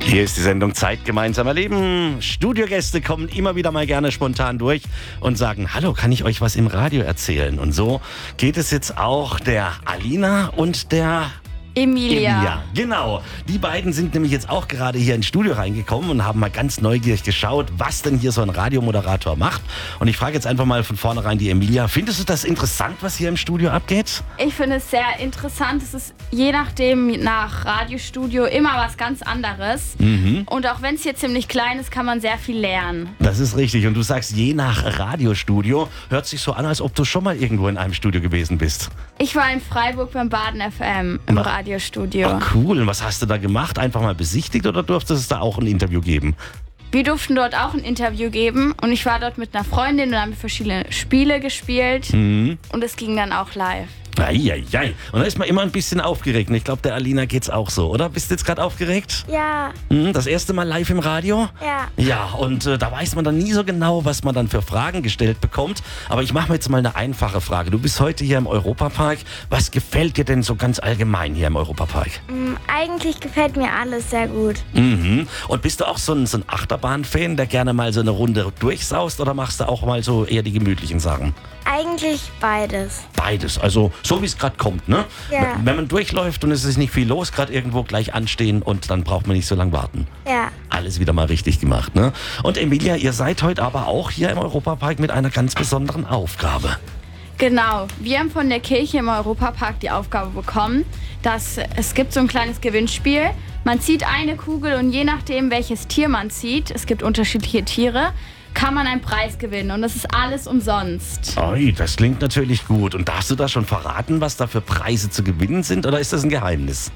Hier ist die Sendung Zeit gemeinsam erleben. Studiogäste kommen immer wieder mal gerne spontan durch und sagen, hallo, kann ich euch was im Radio erzählen? Und so geht es jetzt auch der Alina und der Emilia. Genau. Die beiden sind nämlich jetzt auch gerade hier ins Studio reingekommen und haben mal ganz neugierig geschaut, was denn hier so ein Radiomoderator macht. Und ich frage jetzt einfach mal von vornherein die Emilia, findest du das interessant, was hier im Studio abgeht? Ich finde es sehr interessant. Es ist je nachdem nach Radiostudio immer was ganz anderes. Und auch wenn es hier ziemlich klein ist, kann man sehr viel lernen. Das ist richtig. Und du sagst, je nach Radiostudio, hört sich so an, als ob du schon mal irgendwo in einem Studio gewesen bist. Ich war in Freiburg beim Baden FM im Radiostudio. Oh, cool. Und was hast du da gemacht? Einfach mal besichtigt oder durftest es da auch ein Interview geben? Wir durften dort auch ein Interview geben und ich war dort mit einer Freundin und haben verschiedene Spiele gespielt und es ging dann auch live. Eieiei. Und da ist man immer ein bisschen aufgeregt. Und ich glaube, der Alina geht's auch so, oder? Bist du jetzt gerade aufgeregt? Ja, Das erste Mal live im Radio? ja. Ja, und da weiß man dann nie so genau, was man dann für Fragen gestellt bekommt. Aber ich mache mir jetzt mal eine einfache Frage. Du bist heute hier im Europapark. Was gefällt dir denn so ganz allgemein hier im Europapark? Eigentlich gefällt mir alles sehr gut. Und bist du auch so ein Achterbahn-Fan, der gerne mal so eine Runde durchsaust? Oder machst du auch mal so eher die gemütlichen Sachen? Eigentlich beides. Beides, also so wie es gerade kommt, ne? Ja. Wenn man durchläuft und es ist nicht viel los, gerade irgendwo gleich anstehen und dann braucht man nicht so lange warten. Ja. Alles wieder mal richtig gemacht, ne? Und Emilia, ihr seid heute aber auch hier im Europapark mit einer ganz besonderen Aufgabe. Genau, wir haben von der Kirche im Europapark die Aufgabe bekommen, dass es gibt so ein kleines Gewinnspiel. Man zieht eine Kugel und je nachdem, welches Tier man zieht, es gibt unterschiedliche Tiere, kann man einen Preis gewinnen und das ist alles umsonst. Oi, das klingt natürlich gut. Und darfst du da schon verraten, was da für Preise zu gewinnen sind, oder ist das ein Geheimnis?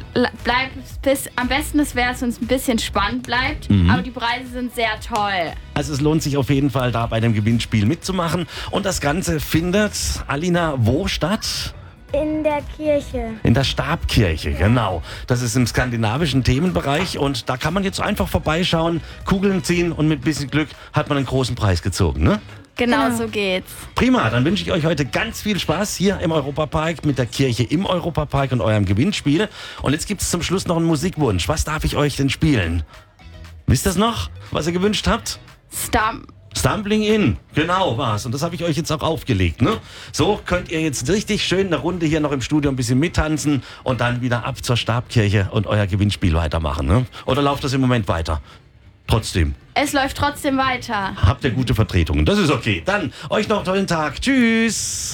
Am besten wäre es, wenn es ein bisschen spannend bleibt, aber die Preise sind sehr toll. Also es lohnt sich auf jeden Fall, da bei dem Gewinnspiel mitzumachen. Und das Ganze findet, Alina, wo statt? In der Kirche. In der Stabkirche, genau. Das ist im skandinavischen Themenbereich und da kann man jetzt einfach vorbeischauen, Kugeln ziehen und mit ein bisschen Glück hat man einen großen Preis gezogen, ne? Genau so geht's. Prima, dann wünsche ich euch heute ganz viel Spaß hier im Europapark mit der Kirche im Europapark und eurem Gewinnspiel. Und jetzt gibt es zum Schluss noch einen Musikwunsch. Was darf ich euch denn spielen? Wisst ihr es noch, was ihr gewünscht habt? Stumbling In, genau war's. Und das habe ich euch jetzt auch aufgelegt, ne? So könnt ihr jetzt richtig schön eine Runde hier noch im Studio ein bisschen mittanzen und dann wieder ab zur Stabkirche und euer Gewinnspiel weitermachen, ne? Oder läuft das im Moment weiter? Trotzdem. Es läuft trotzdem weiter. Habt ihr gute Vertretungen, das ist okay. Dann euch noch einen tollen Tag. Tschüss.